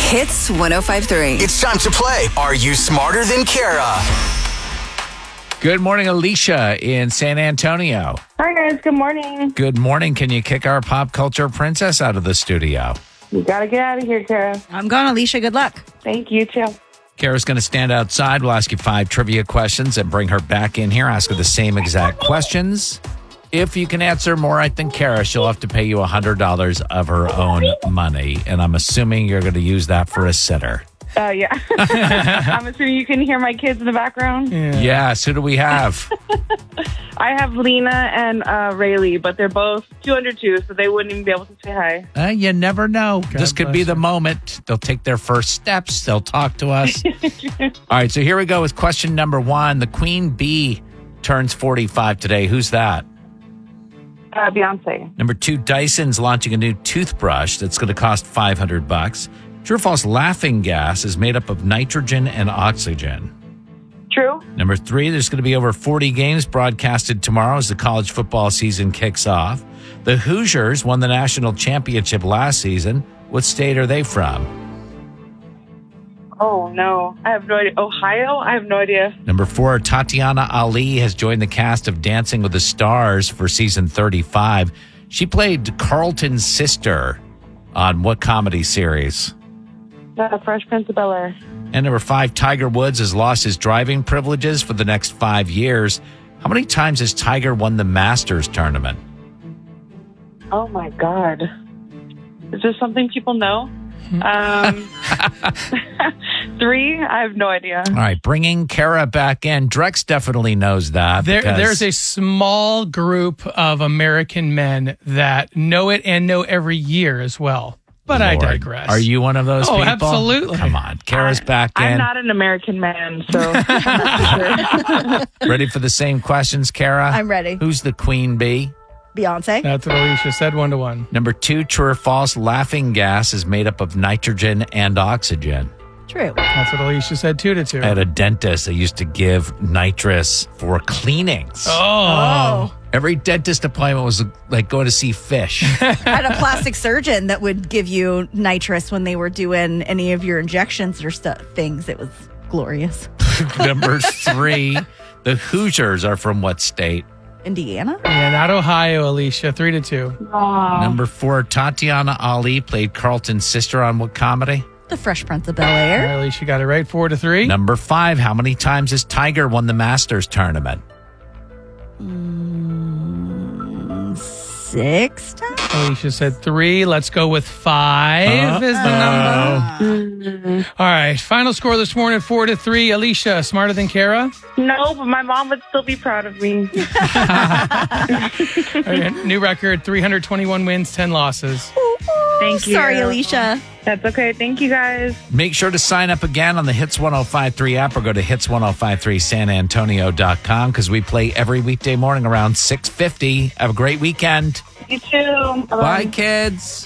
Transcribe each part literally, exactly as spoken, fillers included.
Hits one oh five point three. It's time to play Are You Smarter Than Kara? Good morning, Alicia in San Antonio. Hi, guys. Good morning. Good morning. Can you kick our pop culture princess out of the studio? You got to get out of here, Kara. I'm gone, Alicia. Good luck. Thank you, too. Kara's going to stand outside. We'll ask you five trivia questions and bring her back in here, ask her the same exact questions. If you can answer more right than Kara, she'll have to pay you one hundred dollars of her own money. And I'm assuming you're going to use that for a sitter. Uh, yeah. I'm assuming you can hear my kids in the background. Yeah. Yes. Who do we have? I have Lena and uh, Rayleigh, but they're both two under two, so they wouldn't even be able to say hi. Uh, you never know. God this could be the you. moment. They'll take their first steps. They'll talk to us. All right. So here we go with question number one. The Queen Bee turns forty-five today. Who's that? Uh, Beyonce. Number two, Dyson's launching a new toothbrush that's going to cost five hundred bucks. True or false, laughing gas is made up of nitrogen and oxygen. True. Number three, there's going to be over forty games broadcasted tomorrow as the college football season kicks off. The Hoosiers won the national championship last season. What state are they from? Oh, no. I have no idea. Ohio? I have no idea. Number four, Tatiana Ali has joined the cast of Dancing with the Stars for season thirty-five. She played Carlton's sister on what comedy series? The Fresh Prince of Bel-Air. And number five, Tiger Woods has lost his driving privileges for the next five years. How many times has Tiger won the Masters tournament? Oh, my God. Is this something people know? Um, three? I have no idea. All right, bringing Kara back in. Drex definitely knows that. There, because- there's a small group of American men that know it and know every year as well. But I Lord, digress. Are you one of those Oh, people? absolutely. Come on. Kara's back in. I'm not an American man, so. Ready for the same questions, Kara? I'm ready. Who's the Queen Bee? Beyonce. That's what Alicia said, one to one. Number two, true or false, laughing gas is made up of nitrogen and oxygen. True. That's what Alicia said, two to two. At a dentist, they used to give nitrous for cleanings. Oh. Every dentist appointment was like going to see fish. I had a plastic surgeon that would give you nitrous when they were doing any of your injections or stuff, things. It was glorious. Number three, the Hoosiers are from what state? Indiana? Yeah, not Ohio, Alicia, three to two. Aw. Number four, Tatiana Ali played Carlton's sister on what comedy? The Fresh Prince of Bel-Air. Alicia got it right, four to three. Number five, how many times has Tiger won the Masters tournament? Mm, six times? Alicia said three. Let's go with five is the number. All right, final score this morning, four to three. Alicia, smarter than Kara? No, but my mom would still be proud of me. All right, new record, three hundred twenty-one wins, ten losses. Thank you. Sorry, Alicia. That's okay. Thank you, guys. Make sure to sign up again on the Hits one oh five three app or go to hits ten fifty-three san antonio dot com because we play every weekday morning around six fifty. Have a great weekend. You too. Bye, kids.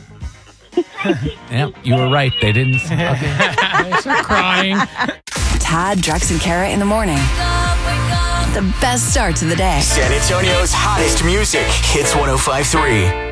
Yep, you were right. They didn't. Okay. They start crying. Tad, Drex, and Kara in the morning. The best start to the day. San Antonio's hottest music. Hits one oh five three.